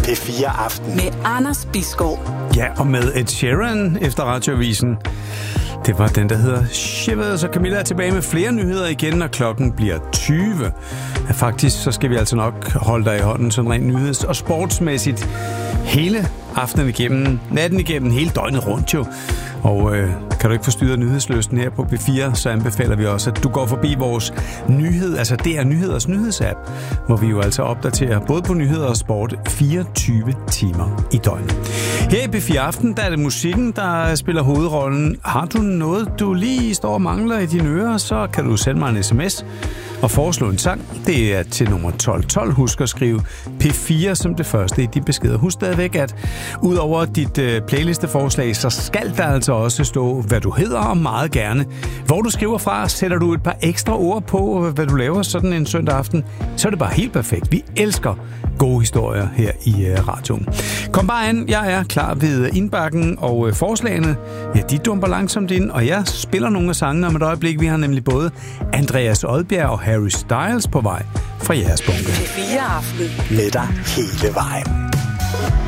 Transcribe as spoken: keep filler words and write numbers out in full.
P fire Aften. Med Anders Bisgaard. Ja, og med Ed Sheeran efter Radioavisen. Det var den, der hedder Shivers, og Camilla er tilbage med flere nyheder igen, når klokken bliver tyve. Ja, faktisk så skal vi altså nok holde dig i hånden sådan rent nyheds- og sportsmæssigt hele aftenen igennem, natten igennem, hele døgnet rundt jo. Og øh, kan du ikke forstyrre nyhedslysten her på P fire, så anbefaler vi også, at du går forbi vores nyhed, altså det er Nyheders nyhedsapp, hvor vi jo altså opdaterer både på nyheder og sport fireogtyve timer i døgnet. Her i P fire Aften, der er det musikken, der spiller hovedrollen. Har du noget, du lige står og mangler i dine ører, så kan du sende mig en sms og foreslå en sang. Det er til nummer tolv tolv. Husk at skrive P fire som det første i de beskeder. Husk stadigvæk, at ud over dit øh, playlisteforslag, så skal der altså også stå, hvad du hedder, og meget gerne. Hvor du skriver fra, sætter du et par ekstra ord på, hvad du laver sådan en søndag aften, så er det bare helt perfekt. Vi elsker gode historier her i øh, radioen. Kom bare an, jeg er klar ved indbakken, og øh, forslagene, ja, de dumper langsomt ind, og jeg spiller nogle af sangene om et øjeblik. Vi har nemlig både Andreas Odbjerg og Harry Styles på vej fra jeres bunke. P fire Aften. Med dig hele vejen.